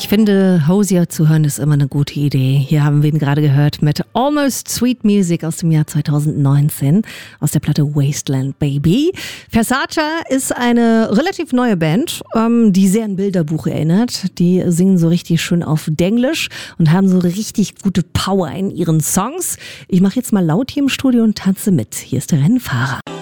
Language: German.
Ich finde, Hozier zu hören ist immer eine gute Idee. Hier haben wir ihn gerade gehört mit Almost Sweet Music aus dem Jahr 2019 aus der Platte Wasteland Baby. Versace ist eine relativ neue Band, die sehr an Bilderbuch erinnert. Die singen so richtig schön auf Denglisch und haben so richtig gute Power in ihren Songs. Ich mache jetzt mal laut hier im Studio und tanze mit. Hier ist der Rennfahrer.